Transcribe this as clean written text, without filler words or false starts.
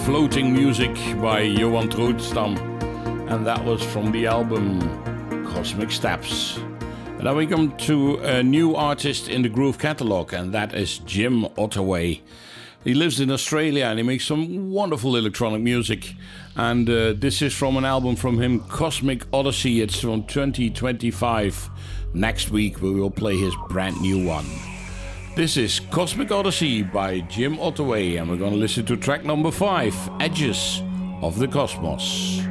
Floating Music by Johan Troodstam, and that was from the album Cosmic Steps. And now we come to a new artist in the Groove Catalogue, and that is Jim Ottaway. He lives in Australia and he makes some wonderful electronic music. And this is from an album from him, Cosmic Odyssey. It's from 2025. Next week we will play his brand new one. This is Cosmic Odyssey by Jim Ottaway, and we're going to listen to track number 5, Edges of the Cosmos.